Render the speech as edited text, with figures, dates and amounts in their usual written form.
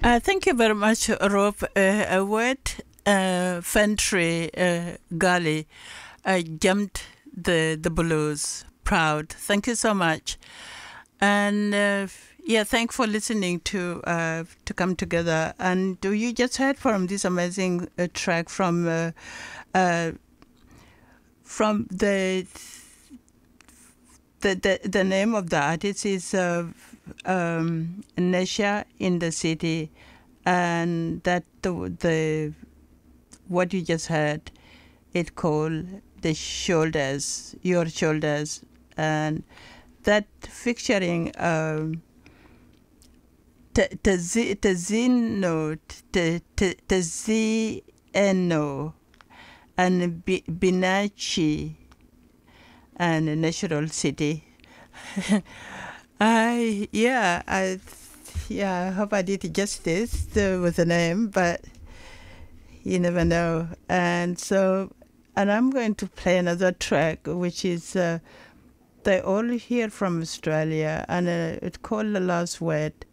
Thank you very much, Rob. A word, Fentry Gully, jumped the blues. Proud. Thank you so much. And yeah, thanks for listening to come together. And you just heard from this amazing track from the name of the artist is Nesha in the City, and that the what you just heard, it called the shoulders, your shoulders, and that featuring Tazino, Tazino, and Binachi, and Natural City. I hope I did justice with the name, but you never know. And I'm going to play another track, which is they all hear from Australia, and it's called The Last Word.